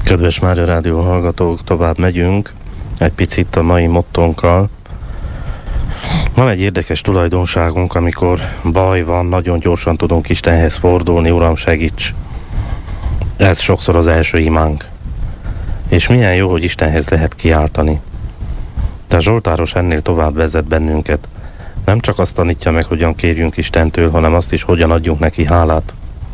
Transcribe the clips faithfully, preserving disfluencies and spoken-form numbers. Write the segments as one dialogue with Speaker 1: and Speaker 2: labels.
Speaker 1: Kedves Mária Rádió hallgatók, tovább megyünk egy picit a mai mottónkkal. Van egy érdekes tulajdonságunk, amikor baj van, nagyon gyorsan tudunk Istenhez fordulni, Uram, segíts! Ez sokszor az első imánk. És milyen jó, hogy Istenhez lehet kiáltani. De a Zsoltáros ennél tovább vezet bennünket. Nem csak azt tanítja meg, hogyan kérjünk Istentől, hanem azt is, hogyan adjunk neki hálát.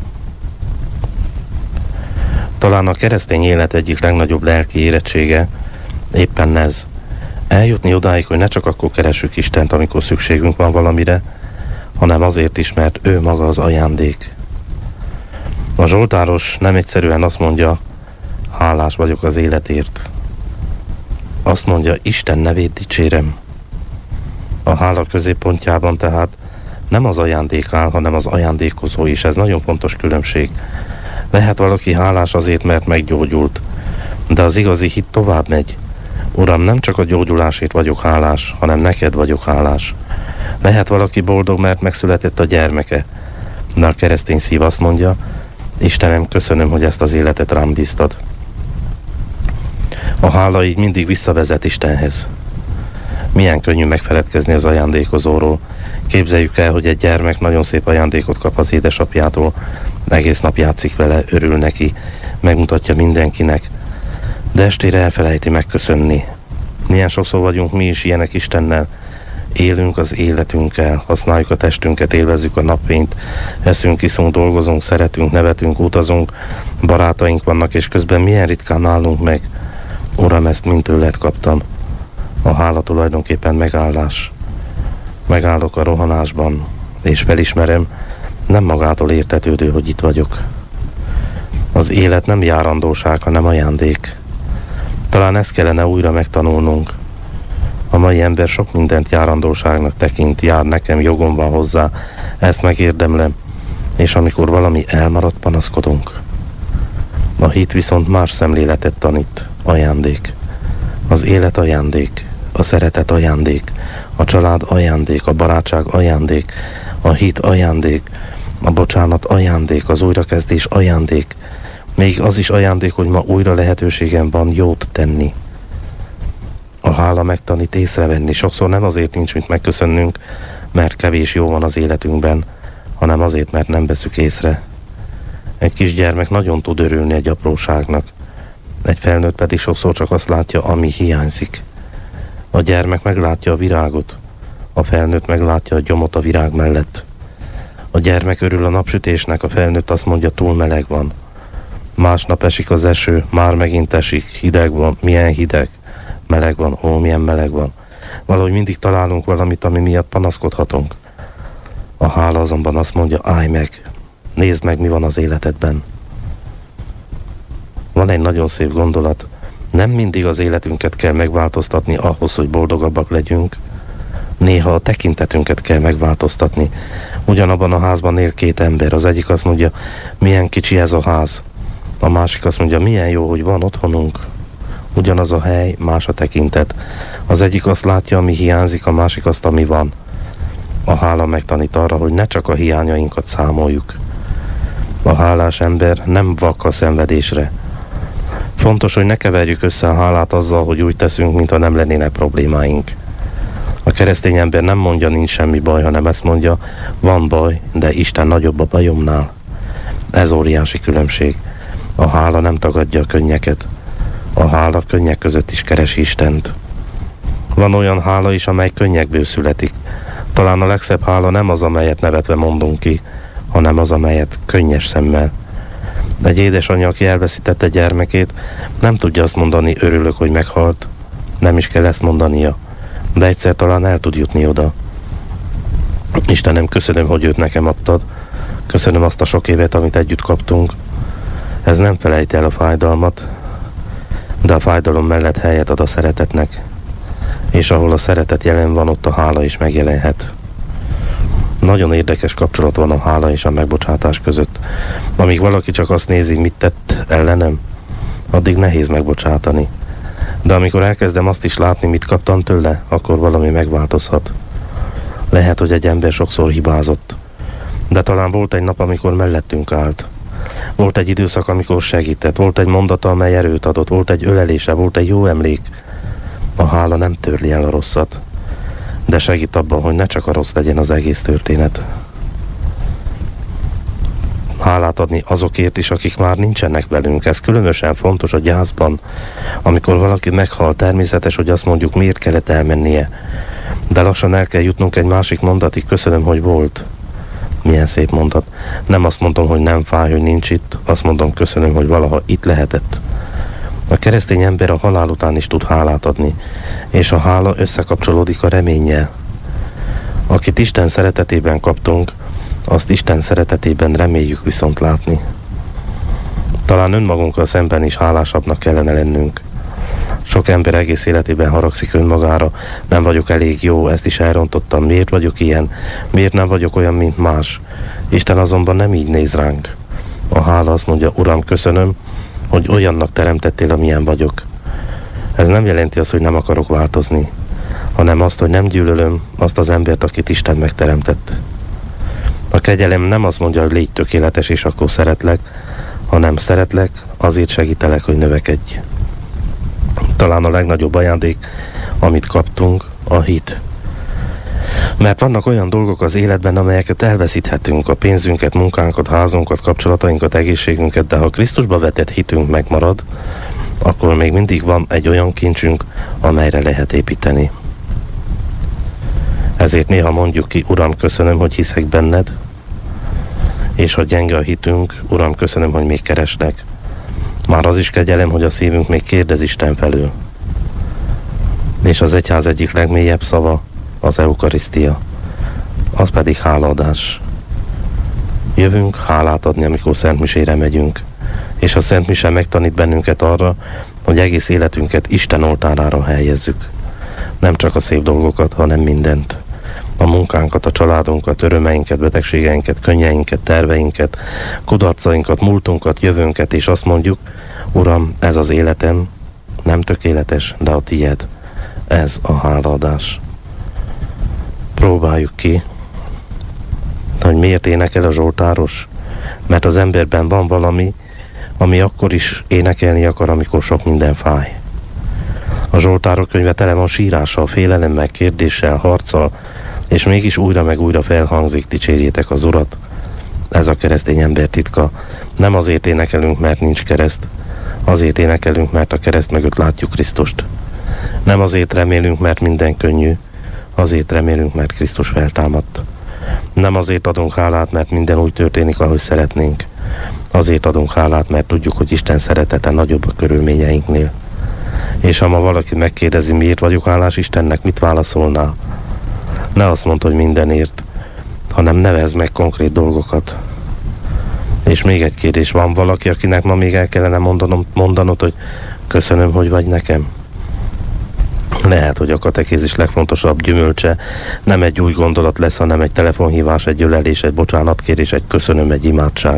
Speaker 1: Talán a keresztény élet egyik legnagyobb lelki érettsége éppen ez. Eljutni odáig, hogy ne csak akkor keressük Istent, amikor szükségünk van valamire, hanem azért is, mert ő maga az ajándék. A Zsoltáros nem egyszerűen azt mondja, hálás vagyok az életért. Azt mondja, Isten nevét dicsérem. A hála középpontjában tehát nem az ajándék áll, hanem az ajándékozó is. Ez nagyon fontos különbség. Lehet valaki hálás azért, mert meggyógyult, de az igazi hit tovább megy. Uram, nem csak a gyógyulásért vagyok hálás, hanem neked vagyok hálás. Lehet valaki boldog, mert megszületett a gyermeke, de a keresztény szív azt mondja, Istenem, köszönöm, hogy ezt az életet rám bíztad. A hála így mindig visszavezet Istenhez. Milyen könnyű megfeledkezni az ajándékozóról. Képzeljük el, hogy egy gyermek nagyon szép ajándékot kap az édesapjától, egész nap játszik vele, örül neki, megmutatja mindenkinek, de estére elfelejti megköszönni. Milyen sokszor vagyunk mi is ilyenek Istennel. Élünk az életünkkel, használjuk a testünket, élvezzük a napfényt, eszünk, iszunk, dolgozunk, szeretünk, nevetünk, utazunk, barátaink vannak, és közben milyen ritkán állunk meg. Uram, ezt mind tőled kaptam. A hála tulajdonképpen megállás. Megállok a rohanásban, és felismerem, nem magától értetődő, hogy itt vagyok. Az élet nem járandóság, hanem ajándék. Talán ezt kellene újra megtanulnunk. A mai ember sok mindent járandóságnak tekint, jár nekem, jogom van hozzá, ezt megérdemlem, és amikor valami elmaradt, panaszkodunk. A hit viszont más szemléletet tanít, ajándék. Az élet ajándék, a szeretet ajándék, a család ajándék, a barátság ajándék, a hit ajándék, a bocsánat ajándék, az újrakezdés ajándék, még az is ajándék, hogy ma újra lehetőségem van jót tenni. A hála megtanít észrevenni. Sokszor nem azért nincs mit megköszönnünk, mert kevés jó van az életünkben, hanem azért, mert nem veszük észre. Egy kisgyermek nagyon tud örülni egy apróságnak, egy felnőtt pedig sokszor csak azt látja, ami hiányzik. A gyermek meglátja a virágot, a felnőtt meglátja a gyomot a virág mellett. A gyermek örül a napsütésnek, a felnőtt azt mondja, túl meleg van. Másnap esik az eső, már megint esik, hideg van, milyen hideg, meleg van, ó, milyen meleg van. Valahogy mindig találunk valamit, ami miatt panaszkodhatunk. A hála azonban azt mondja, állj meg, nézd meg, mi van az életedben. Van egy nagyon szép gondolat, nem mindig az életünket kell megváltoztatni ahhoz, hogy boldogabbak legyünk. Néha a tekintetünket kell megváltoztatni. Ugyanabban a házban él két ember, az egyik azt mondja, milyen kicsi ez a ház. A másik azt mondja, milyen jó, hogy van otthonunk. Ugyanaz a hely, más a tekintet. Az egyik azt látja, ami hiányzik, a másik azt, ami van. A hála megtanít arra, hogy ne csak a hiányainkat számoljuk. A hálás ember nem vak a szenvedésre. Fontos, hogy ne keverjük össze a hálát azzal, hogy úgy teszünk, mintha nem lennének problémáink. A keresztény ember nem mondja, nincs semmi baj, hanem ezt mondja, van baj, de Isten nagyobb a bajomnál. Ez óriási különbség. A hála nem tagadja a könnyeket. A hála könnyek között is keresi Istent. Van olyan hála is, amely könnyekből születik. Talán a legszebb hála nem az, amelyet nevetve mondunk ki, hanem az, amelyet könnyes szemmel. Egy édesanyja, aki elveszítette gyermekét, nem tudja azt mondani, örülök, hogy meghalt. Nem is kell ezt mondania, de egyszer talán el tud jutni oda. Istenem, köszönöm, hogy őt nekem adtad. Köszönöm azt a sok évet, amit együtt kaptunk. Ez nem felejti el a fájdalmat, de a fájdalom mellett helyet ad a szeretetnek. És ahol a szeretet jelen van, ott a hála is megjelenhet. Nagyon érdekes kapcsolat van a hála és a megbocsátás között. Amíg valaki csak azt nézi, mit tett ellenem, addig nehéz megbocsátani. De amikor elkezdem azt is látni, mit kaptam tőle, akkor valami megváltozhat. Lehet, hogy egy ember sokszor hibázott, de talán volt egy nap, amikor mellettünk állt. Volt egy időszak, amikor segített, volt egy mondata, amely erőt adott, volt egy ölelése, volt egy jó emlék. A hála nem törli el a rosszat, de segít abban, hogy ne csak a rossz legyen az egész történet. Hálát adni azokért is, akik már nincsenek velünk. Ez különösen fontos a gyászban. Amikor valaki meghal, természetes, hogy azt mondjuk, miért kellett elmennie. De lassan el kell jutnunk egy másik mondatig, köszönöm, hogy volt. Milyen szép mondat. Nem azt mondom, hogy nem fáj, hogy nincs itt, azt mondom, köszönöm, hogy valaha itt lehetett. A keresztény ember a halál után is tud hálát adni, és a hála összekapcsolódik a reménnyel. Akit Isten szeretetében kaptunk, azt Isten szeretetében reméljük viszont látni. Talán önmagunkkal szemben is hálásabbnak kellene lennünk. Sok ember egész életében haragszik önmagára, nem vagyok elég jó, ezt is elrontottam, miért vagyok ilyen, miért nem vagyok olyan, mint más. Isten azonban nem így néz ránk. A hála azt mondja, Uram, köszönöm, hogy olyannak teremtettél, amilyen vagyok. Ez nem jelenti azt, hogy nem akarok változni, hanem azt, hogy nem gyűlölöm azt az embert, akit Isten megteremtett. A kegyelem nem azt mondja, hogy légy tökéletes, és akkor szeretlek, hanem szeretlek, azért segítelek, hogy növekedj. Talán a legnagyobb ajándék, amit kaptunk, a hit. Mert vannak olyan dolgok az életben, amelyeket elveszíthetünk, a pénzünket, munkánkat, házunkat, kapcsolatainkat, egészségünket, de ha Krisztusba vetett hitünk megmarad, akkor még mindig van egy olyan kincsünk, amelyre lehet építeni. Ezért néha mondjuk ki, Uram, köszönöm, hogy hiszek benned, és ha gyenge a hitünk, Uram, köszönöm, hogy még keresnek. Már az is kegyelem, hogy a szívünk még kérdez Isten felől. És az egyház egyik legmélyebb szava az eukarisztia, az pedig hálaadás. Jövünk hálát adni, amikor szentmisére megyünk, és a szentmise megtanít bennünket arra, hogy egész életünket Isten oltárára helyezzük. Nem csak a szép dolgokat, hanem mindent. A munkánkat, a családunkat, örömeinket, betegségeinket, könnyeinket, terveinket, kudarcainkat, múltunkat, jövőnket, és azt mondjuk, Uram, ez az életem, nem tökéletes, de a tiéd. Ez a hálaadás. Próbáljuk ki, hogy miért énekel a zsoltáros? Mert az emberben van valami, ami akkor is énekelni akar, amikor sok minden fáj. A zsoltárok könyve tele van sírással, félelemmel, kérdéssel, harccal, és mégis újra meg újra felhangzik, dicsérjétek az Urat. Ez a keresztény ember titka. Nem azért énekelünk, mert nincs kereszt, azért énekelünk, mert a kereszt mögött látjuk Krisztust. Nem azért remélünk, mert minden könnyű, azért remélünk, mert Krisztus feltámadt. Nem azért adunk hálát, mert minden úgy történik, ahogy szeretnénk. Azért adunk hálát, mert tudjuk, hogy Isten szeretete nagyobb a körülményeinknél. És ha ma valaki megkérdezi, miért vagyok hálás Istennek, mit válaszolnál? Ne azt mondd, hogy mindenért, hanem nevezd meg konkrét dolgokat. És még egy kérdés, van valaki, akinek ma még el kellene mondanom, mondanod, hogy köszönöm, hogy vagy nekem? Lehet, hogy a katekézis legfontosabb gyümölcse nem egy új gondolat lesz, hanem egy telefonhívás, egy ölelés, egy bocsánatkérés, egy köszönöm, egy imádság.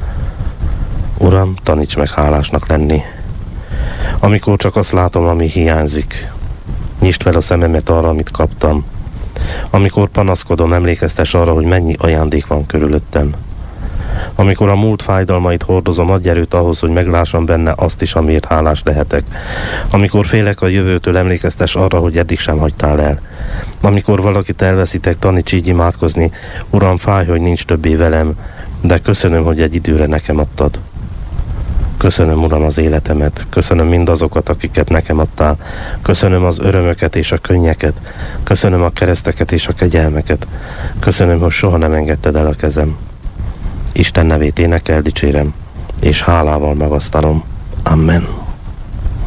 Speaker 1: Uram, taníts meg hálásnak lenni. Amikor csak azt látom, ami hiányzik, nyisd fel a szememet arra, amit kaptam. Amikor panaszkodom, emlékeztes arra, hogy mennyi ajándék van körülöttem. Amikor a múlt fájdalmait hordozom, adj erőt ahhoz, hogy meglássam benne azt is, amiért hálás lehetek. Amikor félek a jövőtől, emlékeztes arra, hogy eddig sem hagytál el. Amikor valakit elveszítek, taníts így imádkozni. Uram, fáj, hogy nincs többé velem, de köszönöm, hogy egy időre nekem adtad. Köszönöm, Uram, az életemet, köszönöm mindazokat, akiket nekem adtál, köszönöm az örömöket és a könnyeket, köszönöm a kereszteket és a kegyelmeket, köszönöm, hogy soha nem engedted el a kezem. Isten nevét énekel, dicsérem, és hálával magasztalom. Amen.